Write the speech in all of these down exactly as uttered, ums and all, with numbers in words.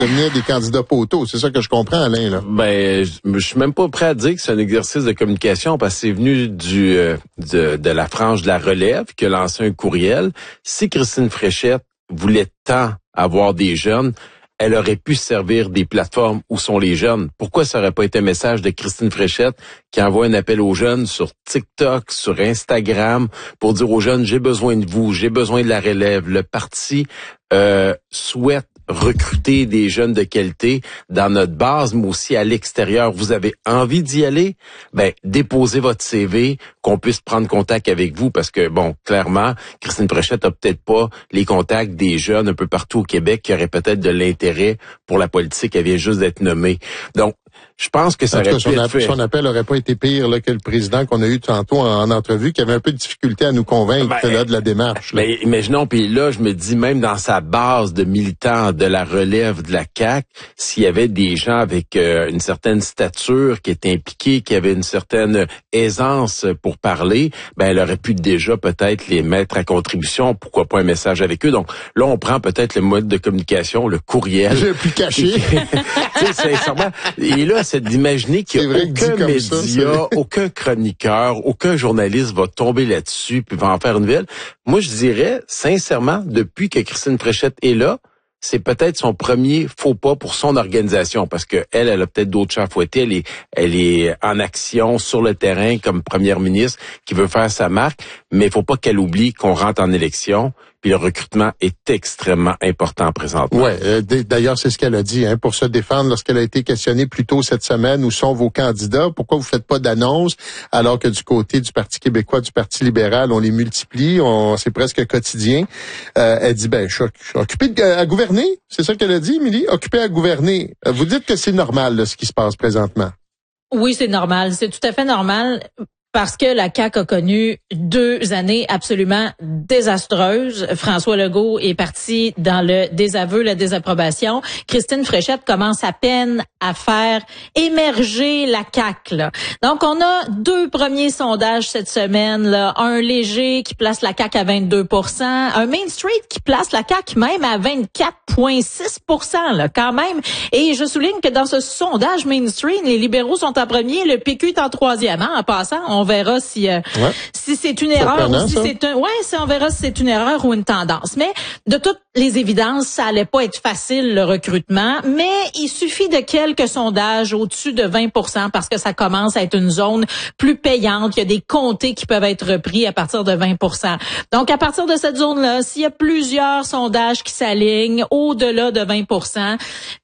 devenir des candidats poteaux. C'est ça que je comprends, Alain, là. Ben, je, je suis même pas prêt à dire que c'est un exercice de communication parce que c'est venu du euh, de, de la frange de la relève qui a lancé un courriel. Si Christine Fréchette voulait tant avoir des jeunes, elle aurait pu servir des plateformes où sont les jeunes. Pourquoi ça aurait pas été un message de Christine Fréchette qui envoie un appel aux jeunes sur TikTok, sur Instagram, pour dire aux jeunes, j'ai besoin de vous, j'ai besoin de la relève. Le parti euh, souhaite recruter des jeunes de qualité dans notre base, mais aussi à l'extérieur. Vous avez envie d'y aller? Ben, déposez votre C V, qu'on puisse prendre contact avec vous, parce que, bon, clairement, Christine Fréchette a peut-être pas les contacts des jeunes un peu partout au Québec qui auraient peut-être de l'intérêt pour la politique. Elle vient juste d'être nommée. Donc, je pense que ça en aurait tout cas, pu son, être fait. Son appel aurait pas été pire là, que le président qu'on a eu tantôt en, en entrevue, qui avait un peu de difficulté à nous convaincre ben, là, de la démarche. Là. Ben, imaginons, puis là, je me dis, même dans sa base de militants de la relève de la C A Q, s'il y avait des gens avec euh, une certaine stature qui étaient impliqués, qui avaient une certaine aisance pour parler, ben elle aurait pu déjà peut-être les mettre à contribution. Pourquoi pas un message avec eux? Donc là, on prend peut-être le mode de communication, le courriel. J'ai plus caché. Sincèrement, et là, c'est d'imaginer qu'il n'y a aucun média, ça, aucun chroniqueur, aucun journaliste va tomber là-dessus puis va en faire une nouvelle. Moi, je dirais, sincèrement, depuis que Christine Fréchette est là, c'est peut-être son premier faux pas pour son organisation, parce que elle, elle a peut-être d'autres chats à fouetter. Elle est, elle est en action sur le terrain comme première ministre qui veut faire sa marque, mais il faut pas qu'elle oublie qu'on rentre en élection. Puis le recrutement est extrêmement important présentement. Ouais, euh, d'ailleurs c'est ce qu'elle a dit, hein, pour se défendre lorsqu'elle a été questionnée plus tôt cette semaine. Où sont vos candidats? Pourquoi vous faites pas d'annonce alors que du côté du Parti québécois, du Parti libéral, on les multiplie, on c'est presque quotidien. Euh, elle dit ben je suis occupée de, à gouverner, c'est ça qu'elle a dit, Émilie, occupée à gouverner. Vous dites que c'est normal là, ce qui se passe présentement. Oui, c'est normal, c'est tout à fait normal. Parce que la C A Q a connu deux années absolument désastreuses. François Legault est parti dans le désaveu, la désapprobation. Christine Fréchette commence à peine à faire émerger la C A Q. Là. Donc, on a deux premiers sondages cette semaine. Là. Un léger qui place la C A Q à vingt-deux pour cent. Un Main Street qui place la C A Q même à vingt-quatre virgule six pour cent là, quand même. Et je souligne que dans ce sondage Main Street, les libéraux sont en premier, le P Q est en troisième. Hein, en passant, on On verra si euh, ouais. si c'est une erreur ou si c'est un ouais, si on verra si c'est une erreur ou une tendance. Mais de toutes les évidences, ça allait pas être facile le recrutement, mais il suffit de quelques sondages au-dessus de vingt pour cent parce que ça commence à être une zone plus payante. Il y a des comtés qui peuvent être repris à partir de vingt pour cent. Donc à partir de cette zone-là, s'il y a plusieurs sondages qui s'alignent au-delà de vingt pour cent,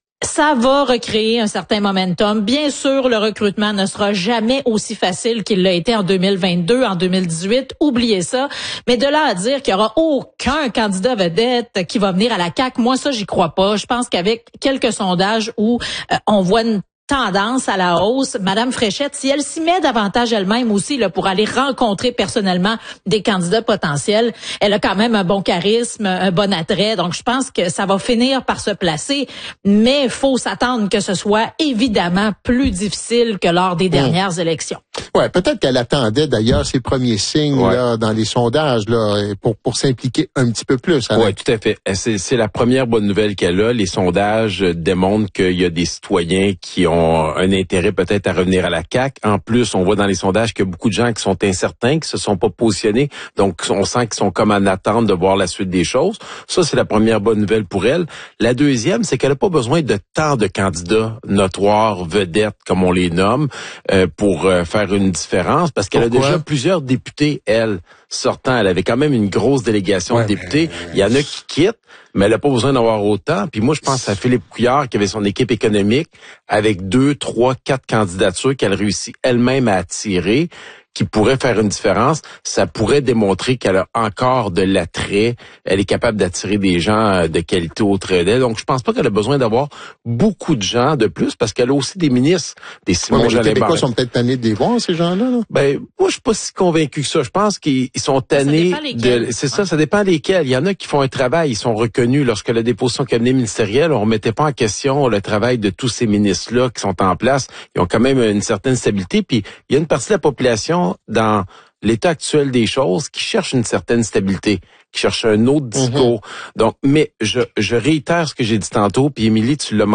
ça va recréer un certain momentum. Bien sûr, le recrutement ne sera jamais aussi facile qu'il l'a été en deux mille vingt-deux, en deux mille dix-huit. Oubliez ça. Mais de là à dire qu'il y aura aucun candidat vedette qui va venir à la C A Q, moi, ça, j'y crois pas. Je pense qu'avec quelques sondages où euh, on voit une tendance à la hausse, Madame Fréchette, si elle s'y met davantage elle-même aussi là pour aller rencontrer personnellement des candidats potentiels, elle a quand même un bon charisme, un bon attrait, donc je pense que ça va finir par se placer, mais il faut s'attendre que ce soit évidemment plus difficile que lors des dernières mmh. élections. Ouais, peut-être qu'elle attendait d'ailleurs ces premiers signes ouais. là dans les sondages là pour pour s'impliquer un petit peu plus. Oui, tout à fait. C'est c'est la première bonne nouvelle qu'elle a. Les sondages démontrent qu'il y a des citoyens qui ont un intérêt peut-être à revenir à la C A Q. En plus, on voit dans les sondages qu'il y a beaucoup de gens qui sont incertains, qui se sont pas positionnés. Donc, on sent qu'ils sont comme en attente de voir la suite des choses. Ça, c'est la première bonne nouvelle pour elle. La deuxième, c'est qu'elle n'a pas besoin de tant de candidats notoires, vedettes, comme on les nomme, euh, pour euh, faire une différence, parce qu'elle Pourquoi? a déjà plusieurs députés, elle, sortant. Elle avait quand même une grosse délégation ouais, de députés. Mais... Il y en a qui quittent, mais elle n'a pas besoin d'avoir autant. Puis moi, je pense à Philippe Couillard, qui avait son équipe économique, avec deux, trois, quatre candidatures qu'elle réussit elle-même à attirer, qui pourrait faire une différence. Ça pourrait démontrer qu'elle a encore de l'attrait. Elle est capable d'attirer des gens de qualité auprès d'elle. Donc, je pense pas qu'elle a besoin d'avoir beaucoup de gens de plus, parce qu'elle a aussi des ministres, des Simon ouais, Jolin Les Québécois sont peut-être tannés de les voir, ces gens-là. Là. Ben, moi, je suis pas si convaincu que ça. Je pense qu'ils sont tannés de... C'est ça, ça dépend lesquels. Il y en a qui font un travail, ils sont reconnus. Lorsque la déposition cabinet ministériel, on remettait pas en question le travail de tous ces ministres-là qui sont en place. Ils ont quand même une certaine stabilité. Puis, il y a une partie de la population dans l'état actuel des choses qui cherche une certaine stabilité, qui cherche un autre discours. Mm-hmm. Donc, mais je, je réitère ce que j'ai dit tantôt, puis Émilie, tu l'as